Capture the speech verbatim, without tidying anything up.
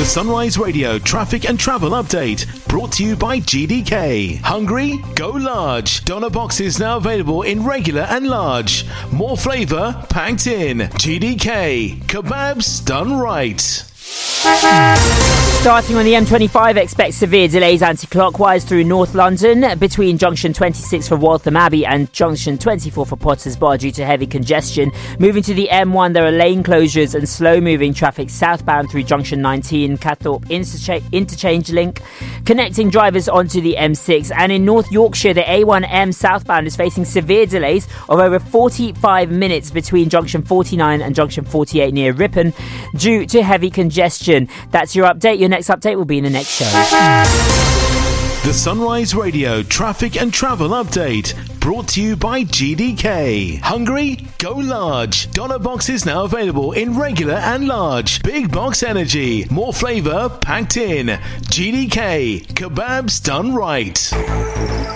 The Sunrise Radio traffic and travel update brought to you by G D K. Hungry? Go large. Doner boxes now available in regular and large. More flavour packed in. G D K. Kebabs done right. Starting on the M twenty-five, expect severe delays anti-clockwise through North London between junction twenty-six for Waltham Abbey and junction twenty-four for Potters Bar due to heavy congestion. Moving to the M one, there are lane closures and slow-moving traffic southbound through junction nineteen, Catthorpe Intercha- Interchange Link, connecting drivers onto the M six. And in North Yorkshire, the A one M southbound is facing severe delays of over forty-five minutes between junction forty-nine and junction forty-eight near Ripon due to heavy congestion. That's your update. Your next update will be in the next show. The Sunrise Radio traffic and travel update brought to you by G D K. Hungry? Go large. Doner boxes now available in regular and large. Big box energy. More flavour packed in. G D K. Kebabs done right.